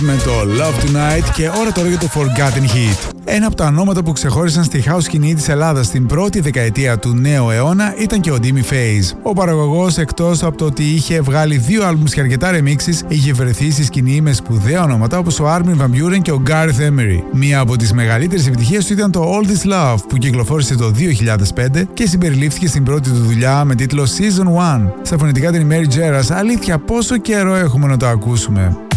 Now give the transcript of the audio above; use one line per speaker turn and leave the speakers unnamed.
με το Love Tonight και ώρα τώρα για το Forgotten Hit. Ένα από τα ονόματα που ξεχώρισαν στη house σκηνή της Ελλάδας στην πρώτη δεκαετία του νέου αιώνα ήταν και ο Dimmy Faze. Ο παραγωγός, εκτός από το ότι είχε βγάλει 2 άλμπουμς και αρκετά remixes, είχε βρεθεί στη σκηνή με σπουδαία ονόματα όπως ο Armin van Buuren και ο Gareth Emery. Μία από τις μεγαλύτερες επιτυχίες του ήταν το All This Love που κυκλοφόρησε το 2005 και συμπεριλήφθηκε στην πρώτη του δουλειά με τίτλο Season 1. Στα φωνητικά την Mary J. Alήθεια, πόσο καιρό έχουμε να το ακούσουμε.